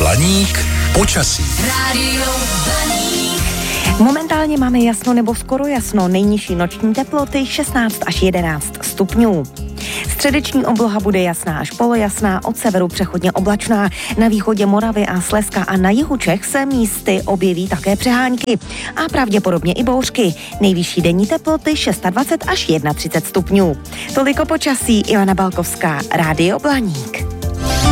Blaník počasí. Rádio Blaník. Momentálně máme jasno nebo skoro jasno, nejnižší noční teploty 16 až 11 stupňů. Středeční obloha bude jasná až polojasná, od severu přechodně oblačná. Na východě Moravy a Slezska a na jihu Čech se místy objeví také přehánky a pravděpodobně i bouřky. Nejvyšší denní teploty 26 až 31 stupňů. Toliko počasí, Ivana Balkovská, Rádio Blaník.